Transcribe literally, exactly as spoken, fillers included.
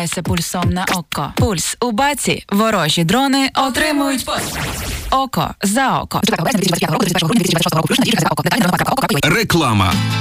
Пульсом на око. Пульс у баці. Ворожі дрони отримують послуги. Око за око. Реклама.